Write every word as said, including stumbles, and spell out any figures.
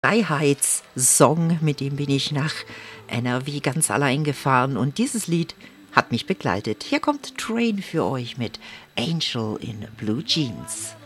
Freiheitssong, mit dem bin ich nach N R W ganz allein gefahren und dieses Lied hat mich begleitet. Hier kommt Train für euch mit Angel in Blue Jeans.